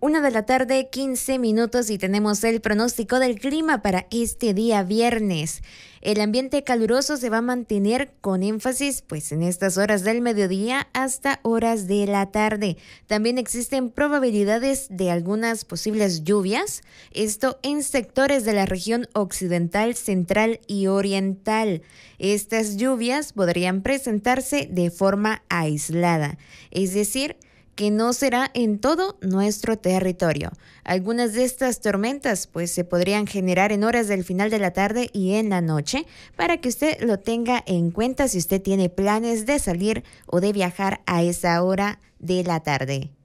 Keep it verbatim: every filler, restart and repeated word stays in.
Una de la tarde, quince minutos y tenemos el pronóstico del clima para este día viernes. El ambiente caluroso se va a mantener con énfasis pues en estas horas del mediodía hasta horas de la tarde. También existen probabilidades de algunas posibles lluvias, esto en sectores de la región occidental, central y oriental. Estas lluvias podrían presentarse de forma aislada, es decir, que no será en todo nuestro territorio. Algunas de estas tormentas pues se podrían generar en horas del final de la tarde y en la noche, para que usted lo tenga en cuenta si usted tiene planes de salir o de viajar a esa hora de la tarde.